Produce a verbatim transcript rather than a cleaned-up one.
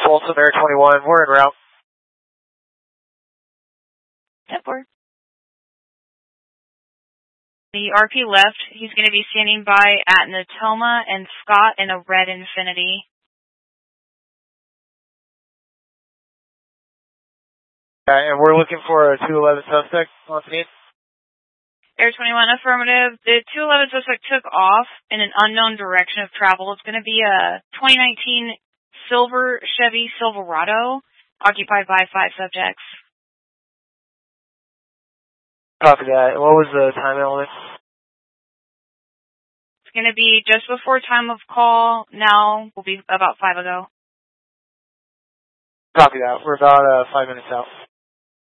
Folsom Air twenty-one, we're en route. ten four. The R P left. He's going to be standing by at Natoma and Scott in a red Infinity. Okay, and we're looking for a two eleven suspect on scene. Air twenty-one, affirmative. The two eleven suspect took off in an unknown direction of travel. It's going to be a twenty nineteen silver Chevy Silverado, occupied by five subjects. Copy that. What was the time element? It's going to be just before time of call. Now will be about five ago. Copy that. We're about uh, five minutes out.